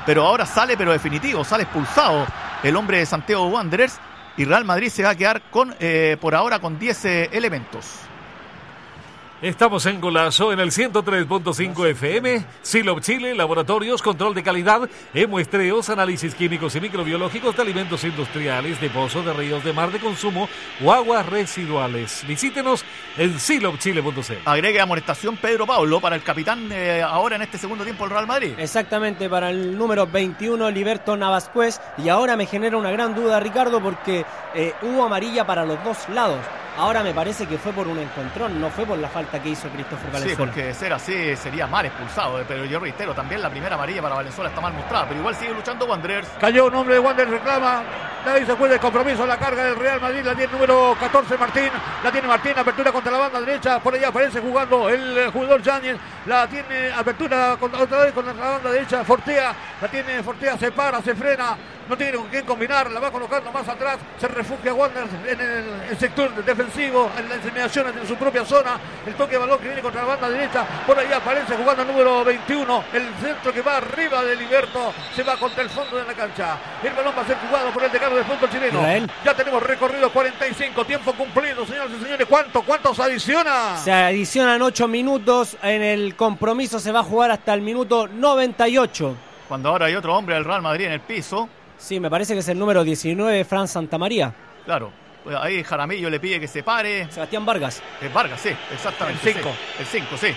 pero ahora sale, pero definitivo, sale expulsado el hombre de Santiago Wanderers y Real Madrid se va a quedar con por ahora con 10 elementos. Estamos en Golazo en el 103.5 FM, Silop Chile, laboratorios, control de calidad, muestreos, análisis químicos y microbiológicos de alimentos industriales, de pozos, de ríos, de mar de consumo o aguas residuales. Visítenos en silopchile.cl. Agregue amonestación Pedro Pablo para el capitán ahora en este segundo tiempo del Real Madrid. Exactamente, para el número 21, Liberto Navascués. Y ahora me genera una gran duda, Ricardo, porque hubo amarilla para los dos lados. Ahora me parece que fue por un encontrón, no fue por la falta que hizo Christopher Valenzuela. Sí, porque de ser así sería mal expulsado, pero yo reitero, también la primera amarilla para Valenzuela está mal mostrada, pero igual sigue luchando Wanderers. Cayó un hombre de Wanderers, reclama, nadie se acuerda del compromiso, la carga del Real Madrid, la tiene el número 14 Martín, la tiene Martín, apertura contra la banda derecha, por allá aparece jugando el jugador Yáñez, la tiene apertura otra vez contra la banda derecha, Fortea, la tiene Fortea, se para, se frena, no tiene con quién combinar, la va colocando más atrás, se refugia Wanderers en el sector defensivo, en la inseminación en su propia zona, el toque de balón que viene contra la banda derecha, por ahí aparece jugando el número 21, el centro que va arriba de Liberto, se va contra el fondo de la cancha, el balón va a ser jugado por el decano del fútbol chileno. Israel. Ya tenemos recorrido 45, tiempo cumplido, señoras y señores, ¿cuánto se adiciona? Se adicionan 8 minutos, en el compromiso se va a jugar hasta el minuto 98. Cuando ahora hay otro hombre del Real Madrid en el piso. Sí, me parece que es el número 19, Fran Santamaría. Claro, pues ahí Jaramillo le pide que se pare. Sebastián Vargas. Vargas, sí, exactamente. El 5. Sí, el 5, sí.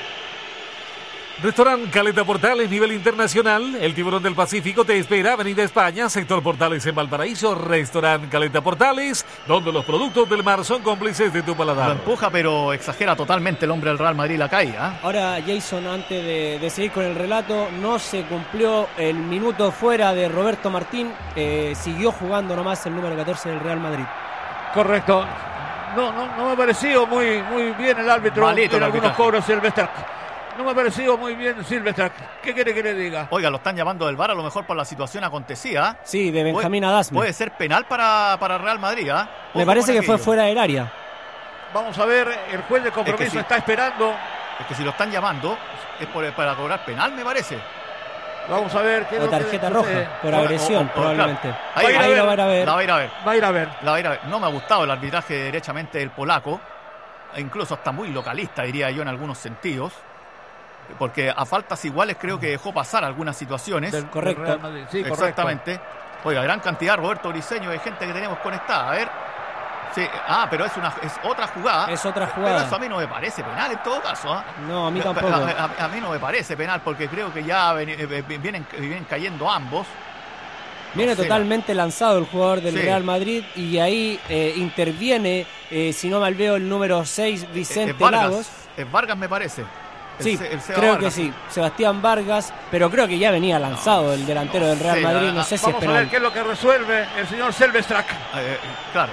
Restaurant Caleta Portales, nivel internacional. El Tiburón del Pacífico te espera. Avenida España, sector Portales en Valparaíso. Restaurant Caleta Portales, donde los productos del mar son cómplices de tu paladar. Lo empuja, pero exagera totalmente el hombre del Real Madrid la caída. Ahora, Jason, antes de seguir con el relato, no se cumplió el minuto fuera de Roberto Martín. Siguió jugando nomás el número 14 del Real Madrid. Correcto. No me ha parecido muy bien el árbitro Malito en el algunos arbitraje. cobros Silvestre. No me ha parecido muy bien Silvestre. ¿Qué quiere que le diga? Oiga, lo están llamando del VAR a lo mejor por la situación acontecida. Sí, de Benjamín Adasme. Puede ser penal para Real Madrid, ¿ah? Me parece que fue fuera del área. Vamos a ver, el juez de compromiso sí. está esperando. Es que si lo están llamando es para cobrar penal, me parece. Vamos a ver qué es O lo que tarjeta sucede. roja, por agresión, probablemente. Claro. Ahí la va a ver. La va a ir a ver. Va a ir a ver. La va a ir a ver. No me ha gustado el arbitraje derechamente del polaco, incluso hasta muy localista, diría yo, en algunos sentidos. Porque a faltas iguales creo que dejó pasar algunas situaciones. Correcto. Real Madrid. Sí, exactamente. Oiga, gran cantidad, Roberto Briseño, de gente que tenemos conectada. A ver. Sí. Pero es otra jugada. Es otra jugada. Pero eso a mí no me parece penal en todo caso. No, a mí tampoco. A mí no me parece penal porque creo que ya vienen cayendo ambos. Viene totalmente lanzado el jugador del Sí. Real Madrid y ahí interviene, si no mal veo, el número 6, Vicente Lagos. Es Vargas, me parece. Sí, el Seba creo Vargas. que sí, Sebastián Vargas, pero creo que ya venía lanzado el delantero del Real sé, Madrid, no sé si es Vamos a ver penal. qué es lo que resuelve el señor Silvestre. Claro.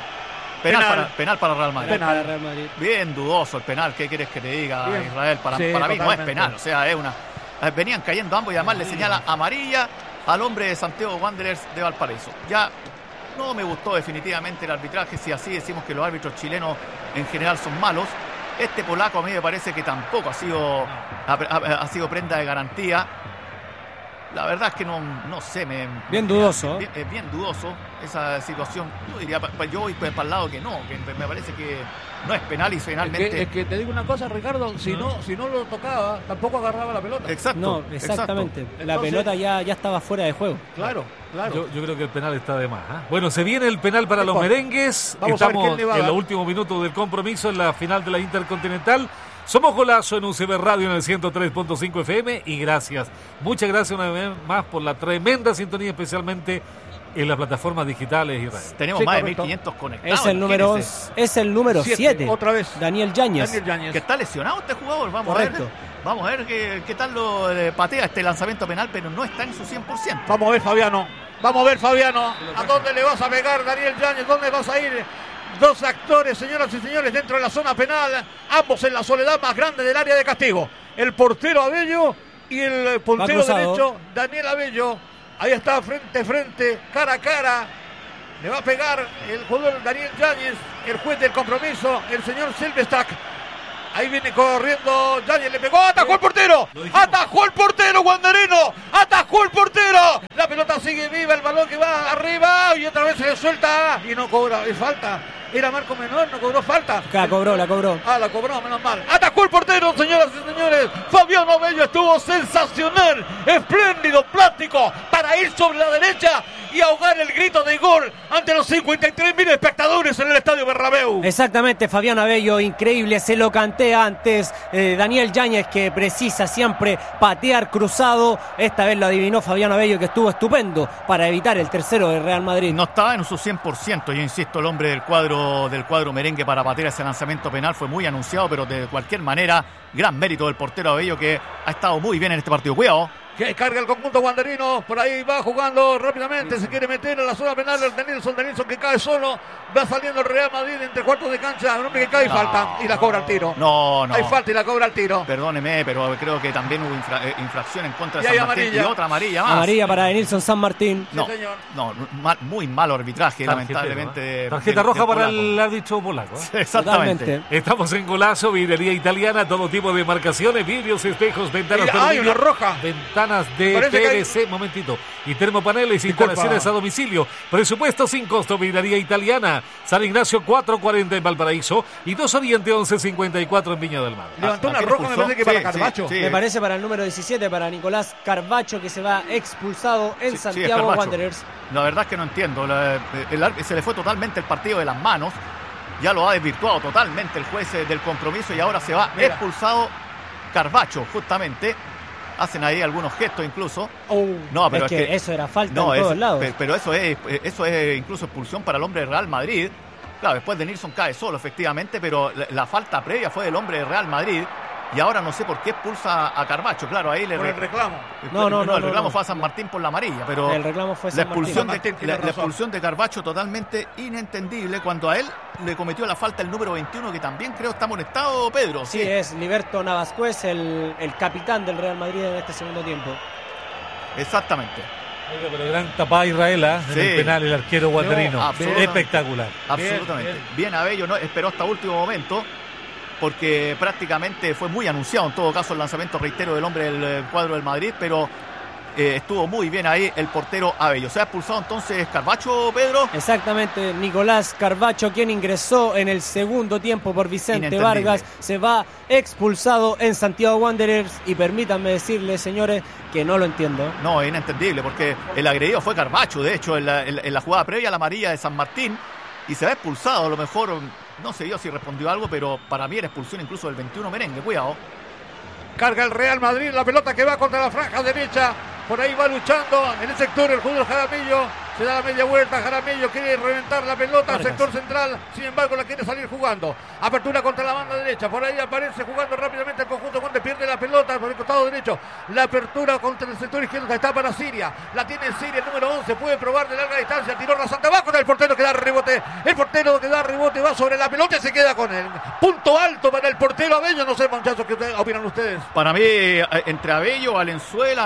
Penal para Real Madrid. Penal para Real Madrid. Bien dudoso el penal, ¿qué quieres que te diga, Bien. Israel? Para Sí, mí no es totalmente. penal, o sea, es una... Venían cayendo ambos y además le señala amarilla al hombre de Santiago Wanderers de Valparaíso. Ya no me gustó definitivamente el arbitraje, si así decimos que los árbitros chilenos en general son malos. Este polaco a mí me parece que tampoco ha sido prenda de garantía. La verdad es que no sé. Bien dudoso. Es bien dudoso esa situación. Yo voy para el lado que no, que me parece que no es penal y finalmente... Es que te digo una cosa, Ricardo, si no lo tocaba, tampoco agarraba la pelota. Exacto. No, exactamente. Exacto. La pelota ya estaba fuera de juego. Claro. Yo creo que el penal está de más. Bueno, se viene el penal para los merengues. Vamos a ver Estamos quién le va a en dar. los últimos minutos del compromiso en la final de la Intercontinental. Somos Golazo en UCB Radio en el 103.5 FM y gracias. Muchas gracias una vez más por la tremenda sintonía, especialmente en las plataformas digitales, Israel. Tenemos Sí, más correcto. de 1.500 conectados. Es el número 7. Otra vez. Daniel Yáñez. Que está lesionado este jugador. Correcto. Vamos a ver qué tal lo patea este lanzamiento penal, pero no está en su 100%. Vamos a ver, Fabiano. ¿A dónde le vas a pegar, Daniel Yáñez? ¿Dónde vas a ir? Dos actores, señoras y señores, dentro de la zona penal. Ambos en la soledad más grande del área de castigo. El portero Abello y el puntero derecho, Daniel Abello. Ahí está, frente a frente, cara a cara. Le va a pegar el jugador Daniel Yáñez, el juez del compromiso, el señor Silvestre. Ahí viene corriendo, Yáñez le pegó, atajó el portero, wanderino, atajó el portero, la pelota sigue viva, el balón que va arriba y otra vez se le suelta y no cobra, es falta. Era Marco Menor, no cobró falta. La cobró. La cobró, menos mal. Atacó el portero, señoras y señores. Fabián Abello estuvo sensacional, espléndido, plástico, para ir sobre la derecha y ahogar el grito de gol ante los 53.000 espectadores en el Estadio Bernabéu. Exactamente, Fabián Abello, increíble, se lo canté antes. Daniel Yáñez, que precisa siempre patear cruzado. Esta vez lo adivinó Fabián Abello, que estuvo estupendo para evitar el tercero del Real Madrid. No estaba en su 100%, yo insisto, el hombre del cuadro merengue para patear ese lanzamiento penal fue muy anunciado, pero de cualquier manera, gran mérito del portero Abello, que ha estado muy bien en este partido. Cuidado. Que carga el conjunto guanderino, por ahí va jugando rápidamente, se quiere meter en la zona penal el Denilson que cae solo, va saliendo el Real Madrid entre cuartos de cancha, un hombre que cae y falta, y la cobra al tiro. No. Hay falta y la cobra al tiro. Perdóneme, pero creo que también hubo infracción en contra de Y San Martín. amarilla. Y otra amarilla más. Amarilla para Denilson San Martín. No, Sí, señor. muy malo arbitraje, lamentablemente. Tarjeta roja para polaco. el árbitro polaco. Exactamente. Totalmente. Estamos en Golazo, vidrería italiana, todo tipo de marcaciones, vidrios, espejos, ventanas de Hay aluminio, una roja. ventanas de Parece que PVC, momentito, y termopaneles, Disculpa. instalaciones a domicilio. Presupuesto sin costo, vidrería italiana. San Ignacio 440 en Valparaíso y 2 Oriente 1154 en Viña del Mar. Levantó ¿A una quién roja, me expulsó? parece que para Sí, Carvacho. sí. Me parece para el número 17, para Nicolás Carvacho, que se va expulsado en Sí, es Santiago Carvacho. Wanderers. La verdad es que no entiendo. Se le fue totalmente el partido de las manos. Ya lo ha desvirtuado totalmente el juez del compromiso y ahora se va Mira. expulsado Carvacho, justamente. Hacen ahí algunos gestos incluso. No, pero es que eso era falta no, en todos lados. pero eso es incluso expulsión para el hombre del Real Madrid. Claro, después de Nilsson cae solo, efectivamente, pero la falta previa fue del hombre del Real Madrid. Y ahora no sé por qué expulsa a Carvacho. Claro, ahí le Por el reclamo. el reclamo fue a San Martín por la amarilla, pero El reclamo fue la San Martín. expulsión, Martín tiene la razón. expulsión de Carvacho totalmente inentendible cuando a él le cometió la falta el número 21, que también creo está amonestado, Pedro. Sí, es Liberto Navascués, el capitán del Real Madrid en este segundo tiempo. Exactamente. Oiga, pero gran tapada Israel en Sí. el penal, el arquero guanderino. No, absolutamente. Espectacular. Absolutamente. Bien, Bien Abello, no esperó hasta último momento, porque prácticamente fue muy anunciado en todo caso el lanzamiento, reitero, del hombre del cuadro del Madrid, pero estuvo muy bien ahí el portero Abello. Se ha expulsado entonces Carvacho, Pedro. Exactamente, Nicolás Carvacho, quien ingresó en el segundo tiempo por Vicente Inentendible. Vargas, se va expulsado en Santiago Wanderers. Y permítanme decirles, señores, que no lo entiendo. No, es inentendible, porque el agredido fue Carvacho, de hecho, en la jugada previa a la amarilla de San Martín, y se va expulsado. A lo mejor, no sé yo si respondió algo, pero para mí era expulsión incluso del 21 merengue. Cuidado. Carga el Real Madrid, la pelota que va contra la franja derecha. Por ahí va luchando en el sector el jugador Jaramillo. Se da la media vuelta, Jaramillo quiere reventar la pelota al sector central. Sin embargo, la quiere salir jugando. Apertura contra la banda derecha. Por ahí aparece jugando rápidamente el conjunto cuando pierde la pelota por el costado derecho. La apertura contra el sector izquierdo que está para Siria. La tiene Siria, el número 11. Puede probar de larga distancia. Tiró rasante abajo del portero que da rebote. El portero que da rebote va sobre la pelota y se queda con él. Punto alto para el portero Abello. No sé, muchachos, ¿qué opinan ustedes? Para mí, entre Abello y Valenzuela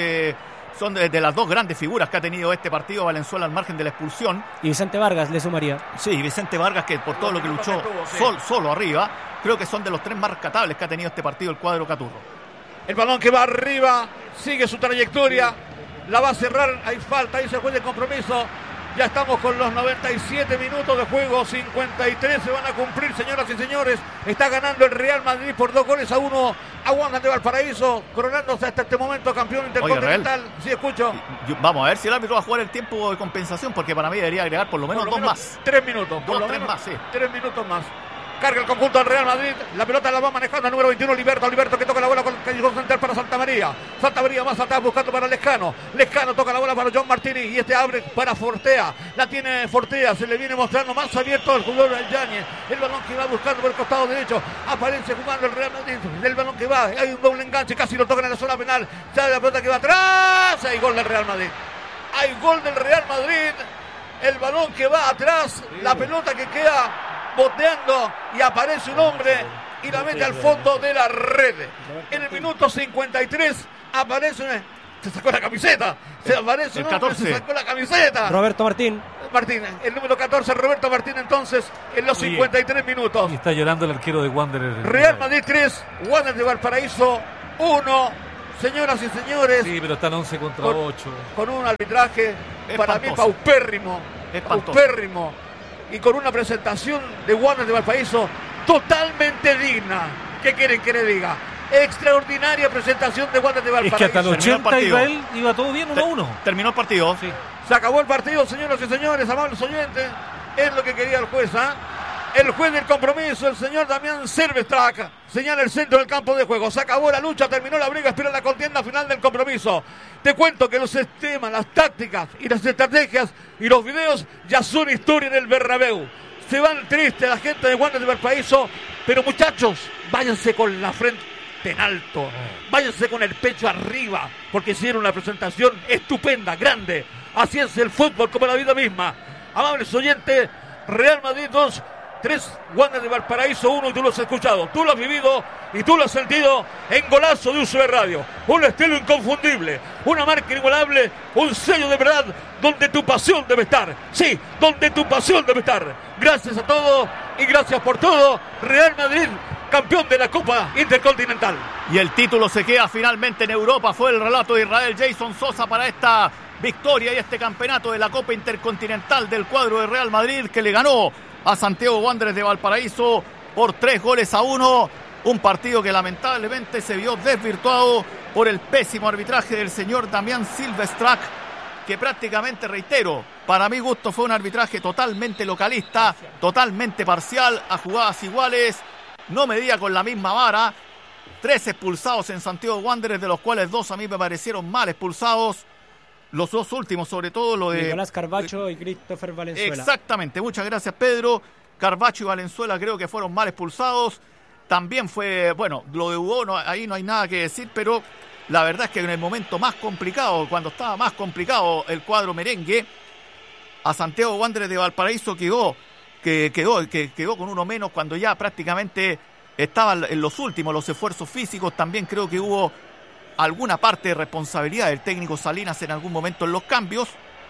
son de las dos grandes figuras que ha tenido este partido. Valenzuela al margen de la expulsión. Y Vicente Vargas le sumaría. Sí, Vicente Vargas, que por todo lo que luchó solo arriba, creo que son de los tres más rescatables que ha tenido este partido el cuadro Caturro. El balón que va arriba, sigue su trayectoria, la va a cerrar, hay falta, ahí se juega el compromiso. Ya estamos con los 97 minutos de juego, 53 se van a cumplir, señoras y señores. Está ganando el Real Madrid por 2-1 a Wanderers de Valparaíso, coronándose hasta este momento campeón intercontinental. Sí, escucho. Vamos a ver si el árbitro va a jugar el tiempo de compensación, porque para mí debería agregar por lo menos dos más. 3 minutos. Por lo Tres menos más, sí. 3 minutos más. Carga el conjunto del Real Madrid. La pelota la va manejando el número 21, Liberto que toca la bola con el callejón central para Santa María. Santa María más atrás buscando para Lescano. Lescano toca la bola para John Martini y este abre para Fortea. La tiene Fortea, se le viene mostrando más abierto al jugador Yáñez. El balón que va buscando por el costado derecho. Aparece jugando el Real Madrid. El balón que va, hay un doble enganche, casi lo tocan en la zona penal. Sale la pelota que va atrás. Hay gol del Real Madrid. Hay gol del Real Madrid. El balón que va atrás, la pelota que queda boteando y aparece un hombre y la mete al fondo de la red. En el minuto 53 aparece, se sacó la camiseta, se aparece el un hombre, 14. se sacó la camiseta. Roberto Martín. Martín, el número 14, Roberto Martín, entonces en los 53 minutos. Y está llorando el arquero de Wanderers. Real Madrid 3, Wanderers de Valparaíso 1. señoras y señores. Sí, pero están 11 contra 8. Con un arbitraje para mí paupérrimo. Y con una presentación de Wanderers de Valparaíso totalmente digna. ¿Qué quieren que le diga? Extraordinaria presentación de Wanderers de Valparaíso. Es que hasta el 80 iba todo bien, 1-1. Terminó el partido. Sí. Se acabó el partido, señoras y señores, amables oyentes. Es lo que quería el juez, ¿ah? El juez del compromiso, el señor Damián Silvestrak, señala el centro del campo de juego. Se acabó la lucha, terminó la briga, espera la contienda final del compromiso. Te cuento que los sistemas, las tácticas y las estrategias y los videos ya son historia en el Bernabéu. Se van tristes la gente de Wanderers de Valparaíso, pero muchachos, váyanse con la frente en alto, váyanse con el pecho arriba, porque hicieron una presentación estupenda, grande. Así es el fútbol, como la vida misma. Amables oyentes, Real Madrid 2, 3, Wanderers de Valparaíso 1, y tú lo has escuchado, tú lo has vivido y tú lo has sentido en Golazo de UCB Radio. Un estilo inconfundible, una marca inigualable, un sello de verdad donde tu pasión debe estar. Sí, donde tu pasión debe estar. Gracias a todos y gracias por todo. Real Madrid, campeón de la Copa Intercontinental. Y el título se queda finalmente en Europa. Fue el relato de Israel Jason Sosa para esta victoria y este campeonato de la Copa Intercontinental del cuadro de Real Madrid, que le ganó a Santiago Wanderers de Valparaíso por 3-1. Un partido que lamentablemente se vio desvirtuado por el pésimo arbitraje del señor Damián Silvestrak, que prácticamente, reitero, para mi gusto fue un arbitraje totalmente localista, totalmente parcial, a jugadas iguales, no medía con la misma vara. 3 expulsados en Santiago Wanderers, de los cuales 2 a mí me parecieron mal expulsados. Los 2 últimos, sobre todo lo de Nicolás Carbacho y Christopher Valenzuela. Exactamente, muchas gracias, Pedro. Carbacho y Valenzuela creo que fueron mal expulsados. También fue, bueno, lo de Hugo, ahí no hay nada que decir, pero la verdad es que en el momento más complicado, cuando estaba más complicado el cuadro merengue, a Santiago Wanderers de Valparaíso quedó con uno menos cuando ya prácticamente estaban en los últimos los esfuerzos físicos. También creo que hubo alguna parte de responsabilidad del técnico Salinas en algún momento en los cambios,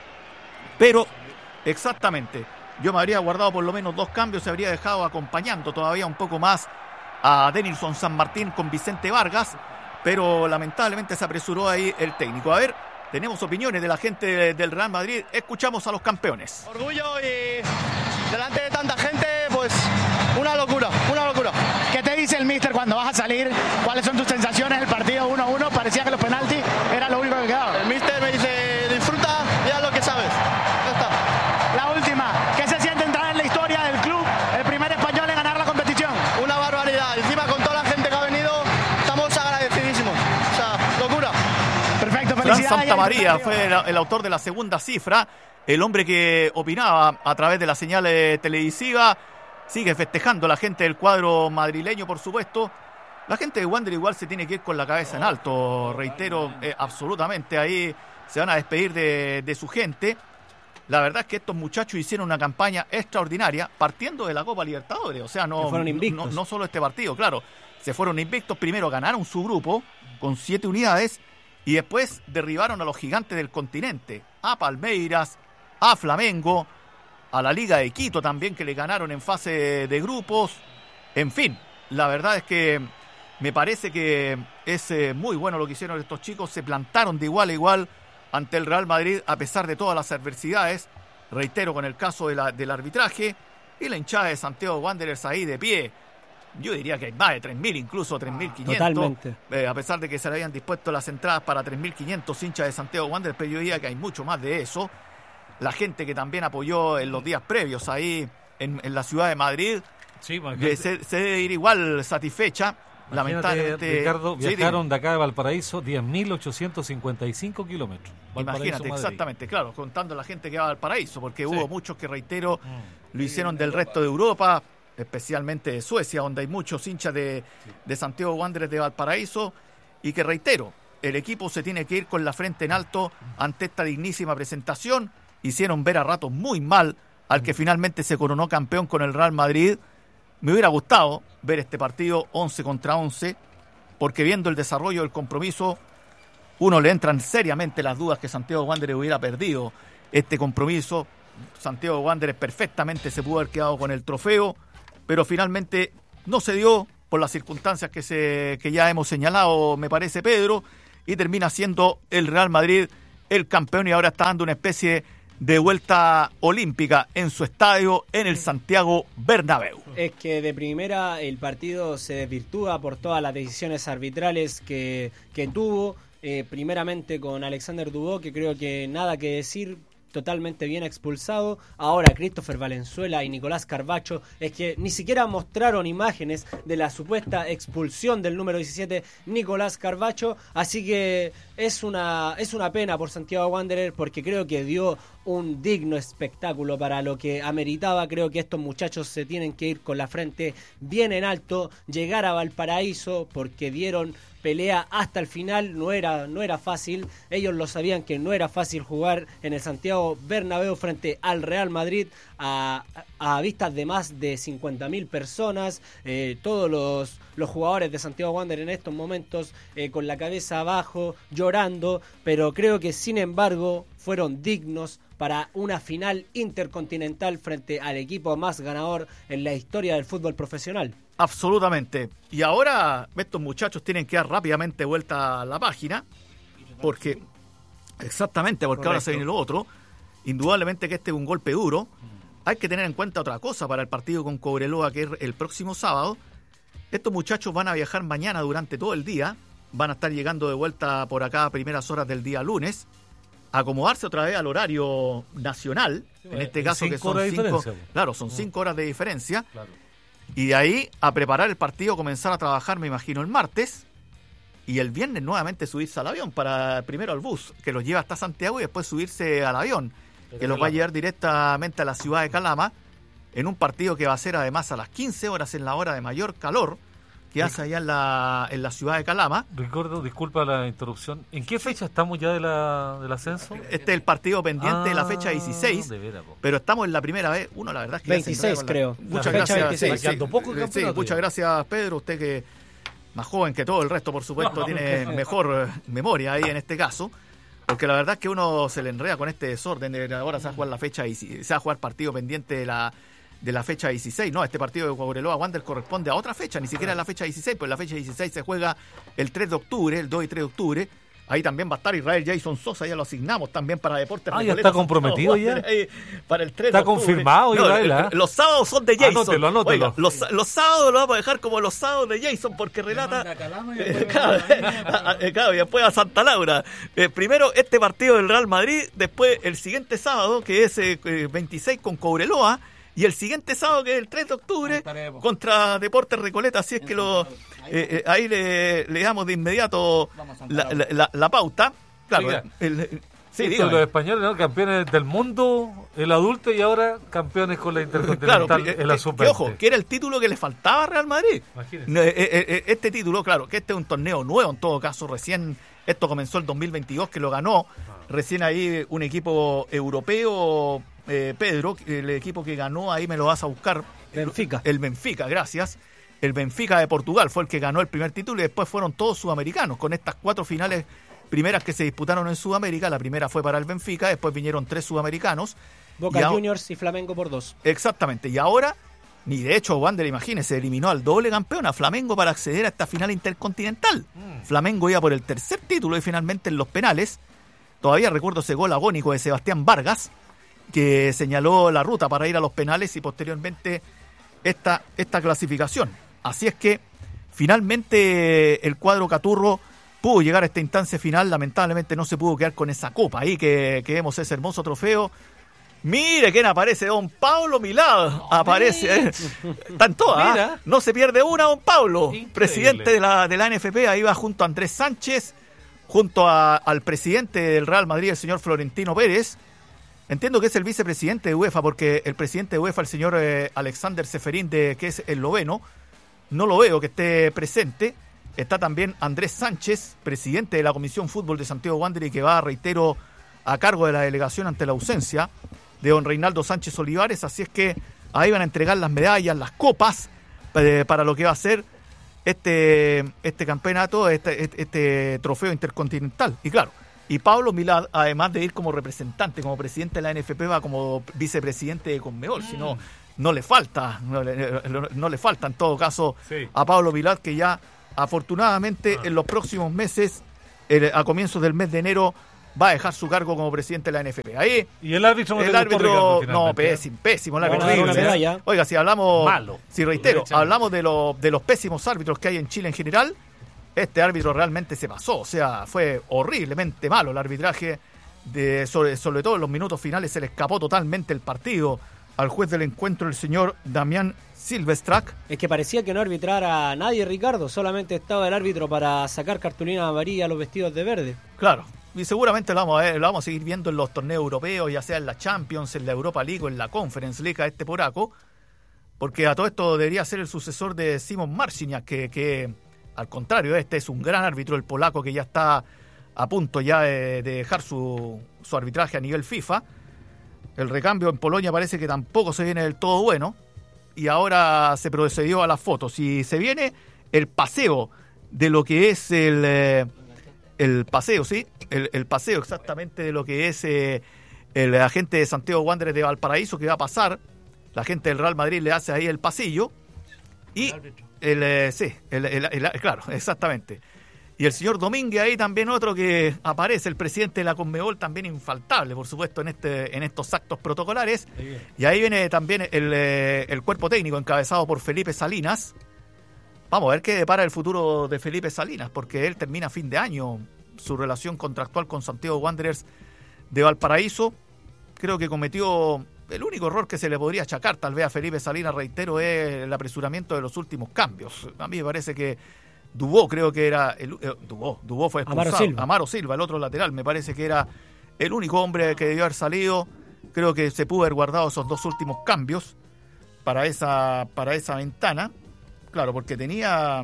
pero exactamente, yo me habría guardado por lo menos 2 cambios, se habría dejado acompañando todavía un poco más a Denilson San Martín con Vicente Vargas, pero lamentablemente se apresuró ahí el técnico. A ver, tenemos opiniones de la gente del Real Madrid, escuchamos a los campeones. Orgullo y delante de tanta gente, pues una locura. ¿Qué te dice el míster cuando vas a salir? ¿Cuáles son tus sensaciones del partido 1-1? Parecía que los penaltis era lo único que quedaba. El míster me dice, disfruta, ya lo que sabes. Ya está. La última, ¿qué se siente entrar en la historia del club? El primer español en ganar la competición. Una barbaridad. Encima con toda la gente que ha venido, estamos agradecidísimos. O sea, locura. Perfecto, Fran felicidades. Santamaría fue el autor de la segunda cifra, el hombre que opinaba a través de la señal televisiva. Sigue festejando la gente del cuadro madrileño, por supuesto. La gente de Wanderers igual se tiene que ir con la cabeza en alto, reitero, absolutamente. Ahí se van a despedir de su gente. La verdad es que estos muchachos hicieron una campaña extraordinaria partiendo de la Copa Libertadores. O sea, no solo este partido, claro. Se fueron invictos. Primero ganaron su grupo con 7 unidades y después derribaron a los gigantes del continente, a Palmeiras, a Flamengo, a la Liga de Quito también, que le ganaron en fase de grupos. En fin, la verdad es que me parece que es muy bueno lo que hicieron estos chicos. Se plantaron de igual a igual ante el Real Madrid a pesar de todas las adversidades. Reitero, con el caso del arbitraje y la hinchada de Santiago Wanderers ahí de pie. Yo diría que hay más de 3.000, incluso 3.500. Totalmente. A pesar de que se le habían dispuesto las entradas para 3.500 hinchas de Santiago Wanderers, pero yo diría que hay mucho más de eso. La gente que también apoyó en los días previos ahí en la ciudad de Madrid, sí, se debe ir igual satisfecha. Lamentablemente, Ricardo, viajaron de acá de Valparaíso 10.855 kilómetros. Imagínate, Madrid. Exactamente, claro, contando la gente que va a Valparaíso, porque hubo muchos que, reitero, lo hicieron del resto de Europa, especialmente de Suecia, donde hay muchos hinchas de Santiago Wanderers de Valparaíso, y que, reitero, el equipo se tiene que ir con la frente en alto ante esta dignísima presentación. Hicieron ver a ratos muy mal al que finalmente se coronó campeón con el Real Madrid. Me hubiera gustado ver este partido 11 contra 11, porque viendo el desarrollo del compromiso, uno le entran seriamente las dudas que Santiago Wanderers hubiera perdido este compromiso. Santiago Wanderers perfectamente se pudo haber quedado con el trofeo, pero finalmente no se dio por las circunstancias que ya hemos señalado, me parece, Pedro. y termina siendo el Real Madrid el campeón y ahora está dando una especie de vuelta olímpica en su estadio en el Santiago Bernabéu. Es que de primera el partido se desvirtúa por todas las decisiones arbitrales que tuvo, primeramente con Alexander Dubó, que creo que nada que decir, totalmente bien expulsado. Ahora Christopher Valenzuela y Nicolás Carbacho, es que ni siquiera mostraron imágenes de la supuesta expulsión del número 17 Nicolás Carbacho, así que es una pena por Santiago Wanderers, porque creo que dio un digno espectáculo para lo que ameritaba. Creo que estos muchachos se tienen que ir con la frente bien en alto, llegar a Valparaíso, porque dieron pelea hasta el final. No era fácil, ellos lo sabían que no era fácil jugar en el Santiago Bernabéu frente al Real Madrid a vistas de más de 50.000 personas, todos los jugadores de Santiago Wanderers en estos momentos con la cabeza abajo, llorando, pero creo que sin embargo fueron dignos para una final intercontinental frente al equipo más ganador en la historia del fútbol profesional. Absolutamente. Y ahora estos muchachos tienen que dar rápidamente vuelta a la página, porque Correcto. Ahora se viene lo otro. Indudablemente que este es un golpe duro. Hay que tener en cuenta otra cosa para el partido con Cobreloa, que es el próximo sábado. Estos muchachos van a viajar mañana durante todo el día, van a estar llegando de vuelta por acá a primeras horas del día lunes, acomodarse otra vez al horario nacional, en este caso que son 5 horas de diferencia. Claro. Y de ahí a preparar el partido, comenzar a trabajar, me imagino, el martes. Y el viernes nuevamente subirse al avión, para primero al bus, que los lleva hasta Santiago, y después subirse al avión, que los va a llevar directamente a la ciudad de Calama, en un partido que va a ser además a las 15 horas, en la hora de mayor calor, que hace allá en la ciudad de Calama. Ricardo, disculpa la interrupción. ¿En qué fecha estamos ya del ascenso? Este es el partido pendiente de la fecha 16, pero estamos en la primera vez. La verdad es que 26 creo. Muchas la fecha gracias. 26. Muchas gracias, Pedro. Usted que más joven que todo el resto, por supuesto, tiene mejor memoria ahí en este caso. Porque la verdad es que uno se le enreda con este desorden. Ahora se va a jugar la fecha y se va a jugar partido pendiente de la fecha 16, no, este partido de Cobreloa Wanderers corresponde a otra fecha, ni siquiera es la fecha 16, pues la fecha 16 se juega el 3 de octubre, el 2 y 3 de octubre, ahí también va a estar Israel Jason Sosa, ya lo asignamos también para Deportes. Ya está comprometido ya. Para el 3 está de octubre. confirmado Israel, Los sábados son de Jason. Anótelo. Oiga, los sábados lo vamos a dejar como los sábados de Jason, porque relata claro, y después a Santa Laura. Primero este partido del Real Madrid, después el siguiente sábado, que es 26 con Cobreloa, y el siguiente sábado, que es el 3 de octubre, contra Deportes Recoleta. Así es que ahí le damos de inmediato la pauta. Claro, los españoles, ¿no? Campeones del mundo, el adulto, y ahora campeones con la Intercontinental en la Sub-20. Ojo, que era el título que le faltaba a Real Madrid. Este título, claro, que este es un torneo nuevo en todo caso, recién esto comenzó el 2022, que lo ganó recién ahí un equipo europeo. Pedro, el equipo que ganó, ahí me lo vas a buscar. Benfica. El Benfica, gracias. El Benfica de Portugal fue el que ganó el primer título, y después fueron todos sudamericanos, con estas 4 finales primeras que se disputaron en Sudamérica. La primera fue para el Benfica, después vinieron 3 sudamericanos. Boca Juniors y Flamengo por 2. Exactamente, y ahora, ni de hecho Wander, imagínese, eliminó al doble campeón, a Flamengo, para acceder a esta final intercontinental. Flamengo iba por el tercer título y finalmente en los penales, todavía recuerdo ese gol agónico de Sebastián Vargas, que señaló la ruta para ir a los penales, y posteriormente esta clasificación. Así es que finalmente el cuadro caturro pudo llegar a esta instancia final. Lamentablemente no se pudo quedar con esa copa ahí que vemos, ese hermoso trofeo. Mire quién aparece, don Pablo Milad. Aparece, están todas, no se pierde una, don Pablo. Increíble. Presidente de la NFP, ahí va junto a Andrés Sánchez, junto al presidente del Real Madrid, el señor Florentino Pérez. Entiendo que es el vicepresidente de UEFA, porque el presidente de UEFA, el señor Alexander Seferín, que es esloveno, no lo veo que esté presente. Está también Andrés Sánchez, presidente de la Comisión Fútbol de Santiago Wanderers, que va, reitero, a cargo de la delegación ante la ausencia de don Reinaldo Sánchez Olivares. Así es que ahí van a entregar las medallas, las copas, para lo que va a ser este campeonato, este trofeo intercontinental. Y claro, y Pablo Milad, además de ir como representante, como presidente de la NFP, va como vicepresidente de Conmebol. Si no, no le falta en todo caso a Pablo Milad, que ya afortunadamente en los próximos meses a comienzos del mes de enero va a dejar su cargo como presidente de la NFP. Ahí y el árbitro no el te gustó, árbitro, Ricardo, no, pésimo el árbitro. Horrible. Una medalla. Oiga, si hablamos, Malo. si reitero, hablamos de los pésimos árbitros que hay en Chile en general, este árbitro realmente se pasó, o sea, fue horriblemente malo el arbitraje, sobre todo en los minutos finales se le escapó totalmente el partido al juez del encuentro, el señor Damián Silvestrak. Es que parecía que no arbitrara a nadie, Ricardo, solamente estaba el árbitro para sacar cartulina amarilla a los vestidos de verde. Claro, y seguramente lo vamos a seguir viendo en los torneos europeos, ya sea en la Champions, en la Europa League o en la Conference League a este poraco, porque a todo esto debería ser el sucesor de Simon Marciniak, que al contrario, este es un gran árbitro, el polaco, que ya está a punto ya de dejar su arbitraje a nivel FIFA. El recambio en Polonia parece que tampoco se viene del todo bueno, y ahora se procedió a las fotos y se viene el paseo de lo que es el paseo, ¿sí? El paseo exactamente de lo que es el agente de Santiago Wanderers de Valparaíso, que va a pasar. La gente del Real Madrid le hace ahí el pasillo y claro, exactamente. Y el señor Domínguez ahí también, otro que aparece, el presidente de la Conmebol, también infaltable, por supuesto, en estos actos protocolares. Y ahí viene también el cuerpo técnico encabezado por Felipe Salinas. Vamos a ver qué depara el futuro de Felipe Salinas, porque él termina a fin de año su relación contractual con Santiago Wanderers de Valparaíso. Creo que cometió el único error que se le podría achacar tal vez a Felipe Salinas, reitero, es el apresuramiento de los últimos cambios. A mí me parece que Dubó, creo que era Dubó fue expulsado. Amaro Silva, el otro lateral, me parece que era el único hombre que debió haber salido. Creo que se pudo haber guardado esos dos últimos cambios para esa ventana. Claro, porque tenía...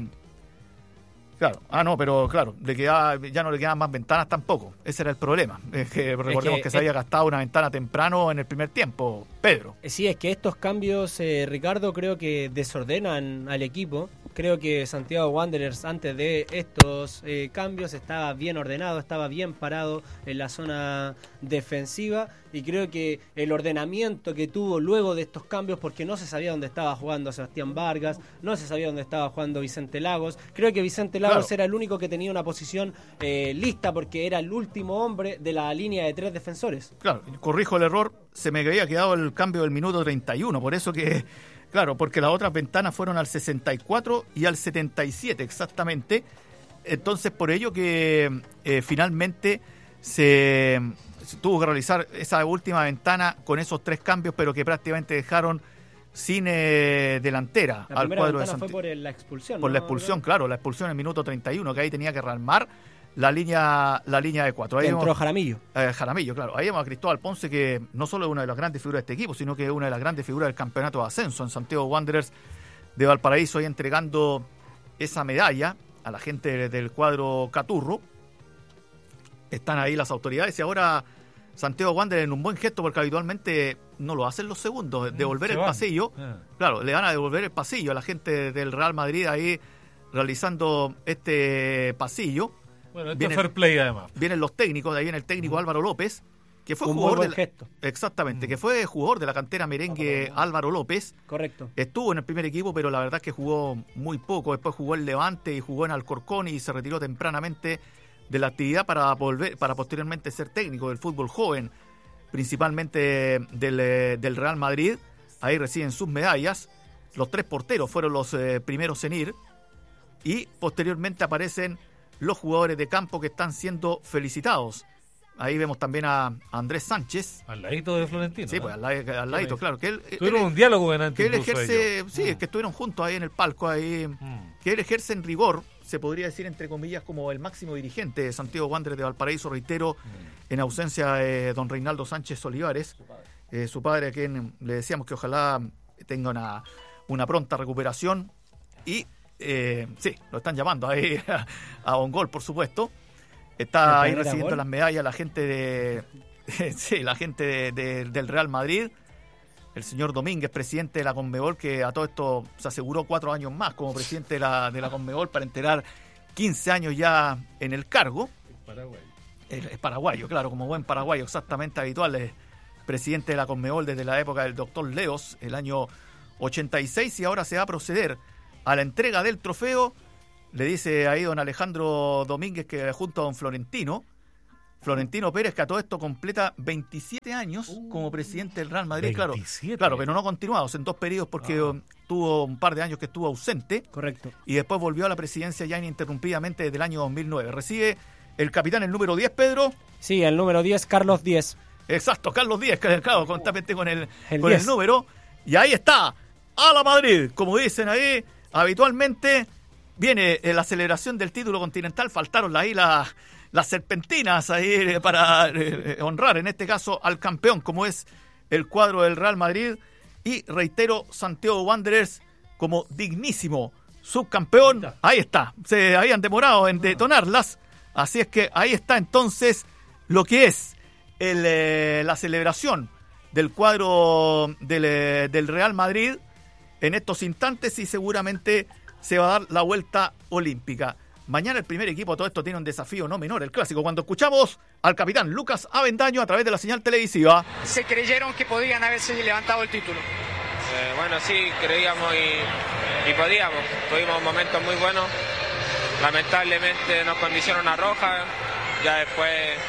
Claro, pero claro, ya no le quedaban más ventanas tampoco. Ese era el problema. Recordemos que se había gastado una ventana temprano en el primer tiempo, Pedro. Sí, es que estos cambios, Ricardo, creo que desordenan al equipo. Creo que Santiago Wanderers antes de estos cambios estaba bien ordenado, estaba bien parado en la zona defensiva, y creo que el ordenamiento que tuvo luego de estos cambios, porque no se sabía dónde estaba jugando Sebastián Vargas, no se sabía dónde estaba jugando Vicente Lagos. Creo que Vicente Lagos era el único que tenía una posición lista, porque era el último hombre de la línea de 3 defensores. Claro, corrijo el error, se me había quedado el cambio del minuto 31, por eso que... Claro, porque las otras ventanas fueron al 64 y al 77 exactamente. Entonces, por ello que finalmente se tuvo que realizar esa última ventana con esos 3 cambios, pero que prácticamente dejaron sin delantera al cuadro de Santiago. Fue por la expulsión. Por la expulsión, claro, la expulsión en el minuto 31, que ahí tenía que rearmar la línea de 4. Ahí entró Jaramillo. Jaramillo, claro. Ahí vemos a Cristóbal Ponce, que no solo es una de las grandes figuras de este equipo, sino que es una de las grandes figuras del campeonato de ascenso en Santiago Wanderers de Valparaíso, ahí entregando esa medalla a la gente del cuadro Caturro. Están ahí las autoridades y ahora Santiago Wanderers en un buen gesto, porque habitualmente no lo hacen los segundos, devolver el pasillo. Claro, le van a devolver el pasillo a la gente del Real Madrid ahí realizando este pasillo. Bueno, esto es fair play además. Vienen los técnicos, de ahí viene el técnico Álvaro López, que fue jugador gesto. Exactamente, que fue jugador de la cantera merengue Álvaro López. Correcto. Estuvo en el primer equipo, pero la verdad es que jugó muy poco. Después jugó en Levante y jugó en Alcorcón y se retiró tempranamente de la actividad para posteriormente ser técnico del fútbol joven, principalmente del Real Madrid. Ahí reciben sus medallas. Los 3 porteros fueron los primeros en ir, y posteriormente aparecen los jugadores de campo que están siendo felicitados. Ahí vemos también a Andrés Sánchez. Al ladito de Florentino. Sí, pues al ladito, claro. Que tuvieron un diálogo delante. Que él ejerce, es que estuvieron juntos ahí en el palco, ahí, que él ejerce en rigor, se podría decir entre comillas, como el máximo dirigente de Santiago Wanderers de Valparaíso, reitero, en ausencia de don Reinaldo Sánchez Olivares, su padre, a quien le decíamos que ojalá tenga una pronta recuperación. Y sí, lo están llamando ahí a Ongol, por supuesto. Está ahí recibiendo las medallas la gente del Real Madrid. El señor Domínguez, presidente de la Conmebol, que a todo esto se aseguró 4 años más como presidente de la Conmebol para enterar 15 años ya en el cargo. Es paraguayo, claro, como buen paraguayo, exactamente habitual. Es presidente de la Conmebol desde la época del doctor Leos, el año 86, y ahora se va a proceder a la entrega del trofeo Le dice ahí don Alejandro Domínguez que junto a don Florentino Pérez, que a todo esto completa 27 años como presidente del Real Madrid. 27. Claro, pero no continuados en 2 periodos porque tuvo un par de años que estuvo ausente. Correcto. Y después volvió a la presidencia ya ininterrumpidamente desde el año 2009. Recibe el capitán, el número 10, Pedro. Sí, el número 10, Carlos 10. Exacto, Carlos 10, claro, conjuntamente con el 10. número. Y ahí está, a la Madrid, como dicen ahí, habitualmente viene la celebración del título continental. Faltaron ahí las serpentinas ahí para honrar en este caso al campeón, como es el cuadro del Real Madrid. Y reitero, Santiago Wanderers como dignísimo subcampeón. Ahí está, se habían demorado en detonarlas. Así es que ahí está entonces lo que es la celebración del cuadro del Real Madrid en estos instantes, y seguramente se va a dar la vuelta olímpica. Mañana el primer equipo, todo esto tiene un desafío no menor, el clásico, cuando escuchamos al capitán Lucas Avendaño a través de la señal televisiva. ¿Se creyeron que podían haberse levantado el título? Bueno, sí, creíamos y podíamos. Tuvimos momentos muy buenos. Lamentablemente nos condicionó una roja. Ya después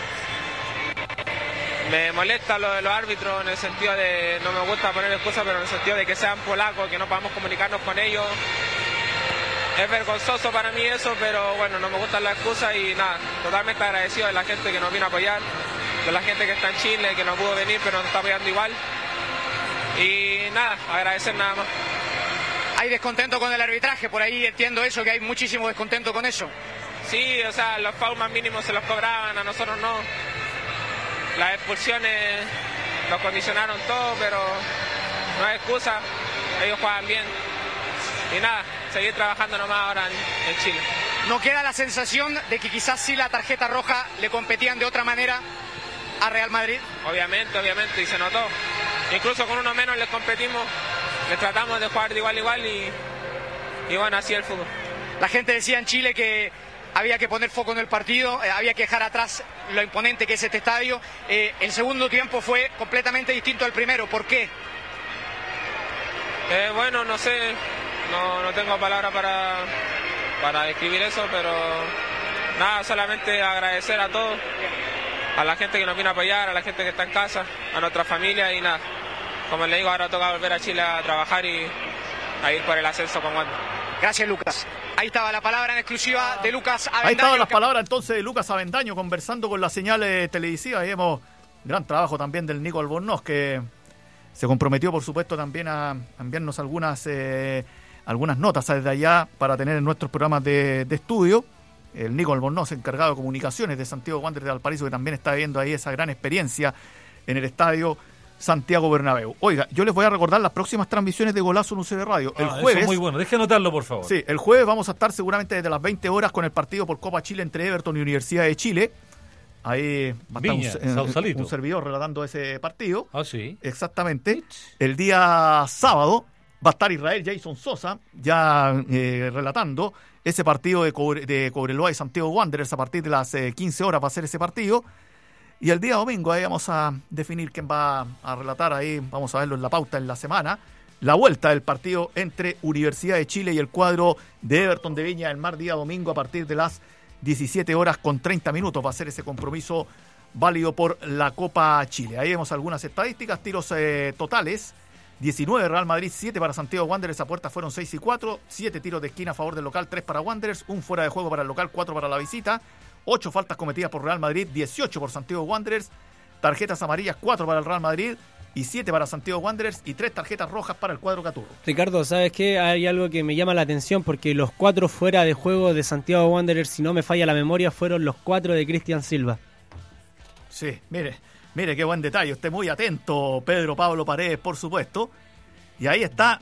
me molesta lo de los árbitros en el sentido de, no me gusta poner excusas, pero en el sentido de que sean polacos, que no podamos comunicarnos con ellos. Es vergonzoso para mí eso, pero bueno, no me gustan las excusas y nada, totalmente agradecido de la gente que nos vino a apoyar, de la gente que está en Chile, que no pudo venir, pero nos está apoyando igual. Y nada, agradecer nada más. ¿Hay descontento con el arbitraje? Por ahí entiendo eso, que hay muchísimo descontento con eso. Sí, o sea, los fouls más mínimos se los cobraban, a nosotros no. Las expulsiones nos condicionaron todo, pero no hay excusa, ellos juegan bien. Y nada, seguir trabajando nomás ahora en Chile. ¿No queda la sensación de que quizás sí la tarjeta roja le competían de otra manera a Real Madrid? Obviamente, y se notó. Incluso con uno menos les competimos, les tratamos de jugar de igual a igual y bueno, así es el fútbol. La gente decía en Chile que había que poner foco en el partido, había que dejar atrás lo imponente que es este estadio. El segundo tiempo fue completamente distinto al primero. ¿Por qué? Bueno, no sé, no tengo palabras para describir eso, pero nada, solamente agradecer a todos, a la gente que nos vino a apoyar, a la gente que está en casa, a nuestra familia y nada. Como les digo, ahora toca volver a Chile a trabajar y a ir por el ascenso con Wander. Gracias, Lucas. Ahí estaba la palabra en exclusiva de Lucas Avendaño. Ahí estaban las palabras entonces de Lucas Avendaño conversando con la señal televisiva. Y vemos gran trabajo también del Nico Albornoz, que se comprometió, por supuesto, también a enviarnos algunas notas desde allá para tener en nuestros programas de estudio. El Nico Albornoz, encargado de comunicaciones de Santiago Wanderers de Valparaíso, que también está viendo ahí esa gran experiencia en el estadio Santiago Bernabéu. Oiga, yo les voy a recordar las próximas transmisiones de Golazo en UCB Radio. El jueves, eso es muy bueno, deje anotarlo por favor. Sí, el jueves vamos a estar seguramente desde las 20 horas con el partido por Copa Chile entre Everton y Universidad de Chile. Ahí va a estar un servidor relatando ese partido. Ah, sí. Exactamente. El día sábado va a estar Israel Jason Sosa ya relatando ese partido de Cobreloa y Santiago Wanderers. A partir de las 15 horas va a ser ese partido. Y el día domingo ahí vamos a definir quién va a relatar ahí, vamos a verlo en la pauta en la semana, la vuelta del partido entre Universidad de Chile y el cuadro de Everton de Viña del Mar, día domingo a partir de las 17 horas con 30 minutos va a ser ese compromiso válido por la Copa Chile. Ahí vemos algunas estadísticas, tiros totales, 19 Real Madrid, 7 para Santiago Wanderers, a puerta fueron 6 y 4, 7 tiros de esquina a favor del local, 3 para Wanderers, 1 fuera de juego para el local, 4 para la visita, 8 faltas cometidas por Real Madrid, 18 por Santiago Wanderers, tarjetas amarillas 4 para el Real Madrid y 7 para Santiago Wanderers y 3 tarjetas rojas para el cuadro Caturro. Ricardo, ¿sabes qué? Hay algo que me llama la atención porque los 4 fuera de juego de Santiago Wanderers, si no me falla la memoria, fueron los 4 de Cristian Silva. Sí, mire qué buen detalle, usted muy atento, Pedro Pablo Paredes, por supuesto. Y ahí está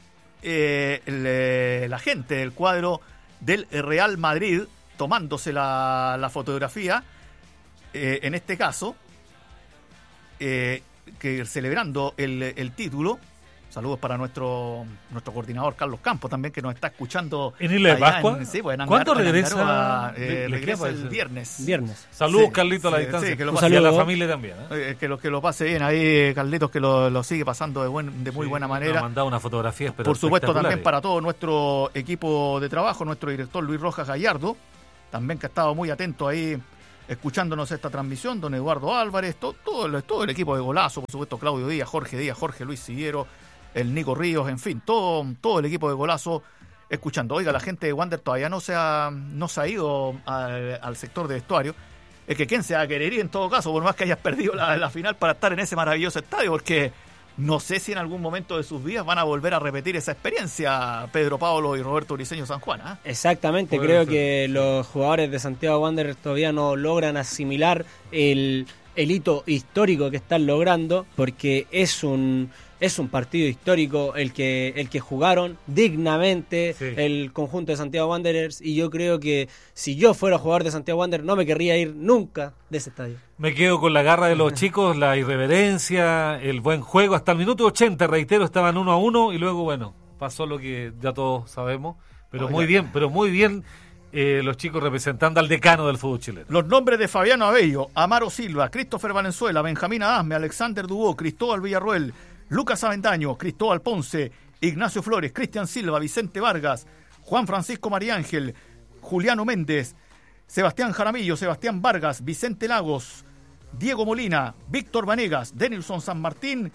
la gente del cuadro del Real Madrid tomándose la fotografía, en este caso, que celebrando el título, Saludos para nuestro coordinador Carlos Campos también, que nos está escuchando. ¿En Isla de Pascua? ¿Cuándo regresa? Regresa el viernes. Saludos, Carlitos, a la distancia. Sí, que un saludo a la familia también. Que lo pase bien ahí, Carlitos, que lo sigue pasando de muy buena manera. Nos ha mandado una fotografía. Por supuesto, también para todo nuestro equipo de trabajo, nuestro director Luis Rojas Gallardo, también que ha estado muy atento ahí, escuchándonos esta transmisión, don Eduardo Álvarez, todo el equipo de Golazo, por supuesto, Claudio Díaz, Jorge Luis Siguiero, el Nico Ríos, en fin, todo el equipo de Golazo escuchando. Oiga, la gente de Wander todavía no se ha ido al sector de vestuario. Es que quién se va a querer ir en todo caso, por más que hayas perdido la final, para estar en ese maravilloso estadio, porque no sé si en algún momento de sus vidas van a volver a repetir esa experiencia, Pedro Pablo y Roberto Briceño San Juan. Exactamente, creo que los jugadores de Santiago Wanderers todavía no logran asimilar el hito histórico que están logrando, porque es un partido histórico el que jugaron dignamente el conjunto de Santiago Wanderers, y yo creo que si yo fuera jugador de Santiago Wanderers no me querría ir nunca de ese estadio. Me quedo con la garra de los chicos, la irreverencia, el buen juego. Hasta el minuto 80, reitero, estaban 1-1 y luego, bueno, pasó lo que ya todos sabemos, pero muy bien. Los chicos representando al decano del fútbol chileno. Los nombres de Fabiano Abello, Amaro Silva, Christopher Valenzuela, Benjamín Adasme, Alexander Dubó, Cristóbal Villarroel, Lucas Avendaño, Cristóbal Ponce, Ignacio Flores, Cristian Silva, Vicente Vargas, Juan Francisco María Ángel, Juliano Méndez, Sebastián Jaramillo, Sebastián Vargas, Vicente Lagos, Diego Molina, Víctor Vanegas, Denilson San Martín,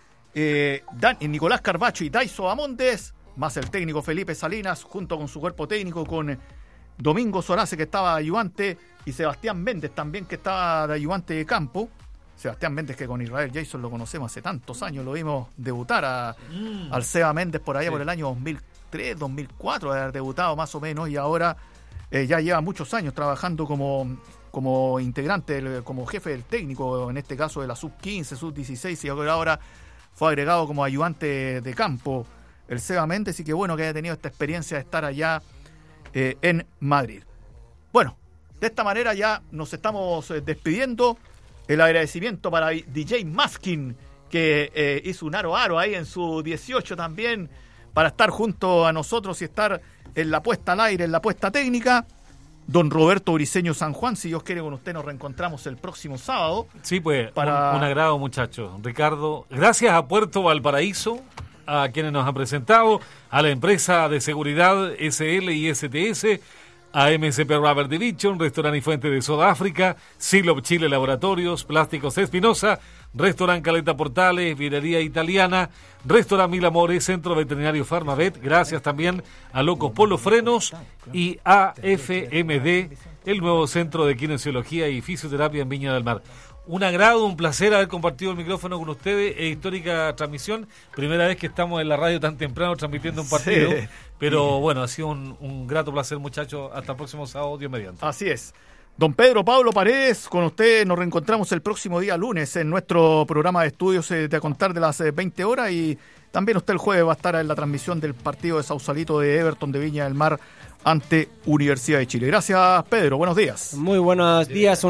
Nicolás Carbacho y Daiso Amontes, más el técnico Felipe Salinas, junto con su cuerpo técnico, con Domingo Sorace, que estaba de ayudante, y Sebastián Méndez también, que estaba de ayudante de campo. Sebastián Méndez, que con Israel Jason lo conocemos hace tantos años, lo vimos debutar al Seba Méndez por allá por el año 2003, 2004, de haber debutado más o menos, y ahora ya lleva muchos años trabajando como integrante, como jefe del técnico, en este caso de la sub-15, sub-16, y ahora fue agregado como ayudante de campo el Seba Méndez, y que bueno que haya tenido esta experiencia de estar allá en Madrid. Bueno, de esta manera ya nos estamos despidiendo. El agradecimiento para DJ Maskin, que hizo un aro ahí en su 18 también, para estar junto a nosotros y estar en la puesta al aire, en la puesta técnica. Don Roberto Briceño San Juan, si Dios quiere, con usted nos reencontramos el próximo sábado. Sí, pues, un agrado, muchachos. Ricardo, gracias a Puerto Valparaíso, a quienes nos han presentado, a la empresa de seguridad SL y STS, a MSP Rubber Division, Restaurante y Fuente de Sudáfrica, Silop Chile Laboratorios, Plásticos Espinosa, Restaurante Caleta Portales, Vinería Italiana, Restaurante Mil Amores, Centro Veterinario Farmavet, gracias también a Locos Polo Frenos y a FMD, el nuevo centro de kinesiología y fisioterapia en Viña del Mar. Un agrado, un placer haber compartido el micrófono con ustedes, histórica transmisión, primera vez que estamos en la radio tan temprano transmitiendo un partido, pero bueno, ha sido un grato placer, muchachos. Hasta el próximo sábado, Dios mediante. Así es. Don Pedro Pablo Paredes, con usted nos reencontramos el próximo día lunes en nuestro programa de estudios de a contar de las 20 horas, y también usted el jueves va a estar en la transmisión del partido de Sausalito de Everton de Viña del Mar ante Universidad de Chile. Gracias, Pedro, buenos días. Muy buenos días,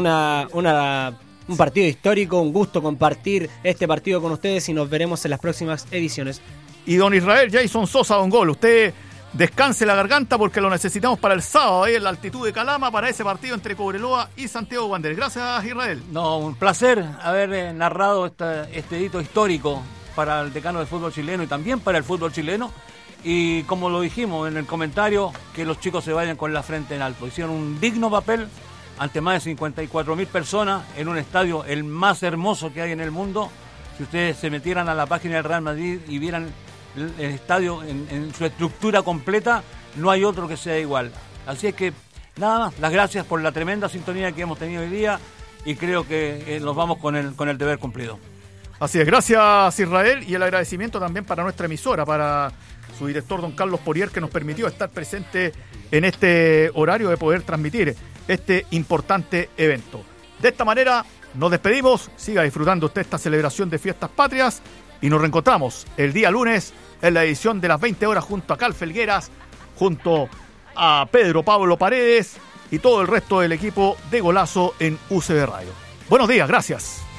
un partido histórico, un gusto compartir este partido con ustedes, y nos veremos en las próximas ediciones. Y don Israel Jason Sosa, don Gol, usted descanse la garganta porque lo necesitamos para el sábado ahí en la altitud de Calama, para ese partido entre Cobreloa y Santiago Wanderers. Gracias, Israel. No, un placer haber narrado este hito histórico para el decano del fútbol chileno y también para el fútbol chileno. Y como lo dijimos en el comentario, que los chicos se vayan con la frente en alto. Hicieron un digno papel ante más de 54.000 personas en un estadio el más hermoso que hay en el mundo. Si ustedes se metieran a la página del Real Madrid y vieran el estadio en su estructura completa, no hay otro que sea igual. Así es que nada más, las gracias por la tremenda sintonía que hemos tenido hoy día, y creo que nos vamos con el deber cumplido. Así es, gracias Israel, y el agradecimiento también para nuestra emisora, para su director don Carlos Porier, que nos permitió estar presente en este horario de poder transmitir este importante evento. De esta manera nos despedimos, siga disfrutando usted esta celebración de Fiestas Patrias, y nos reencontramos el día lunes en la edición de las 20 horas junto a Cal Felgueras, junto a Pedro Pablo Paredes y todo el resto del equipo de Golazo en UCB Radio. Buenos días, gracias.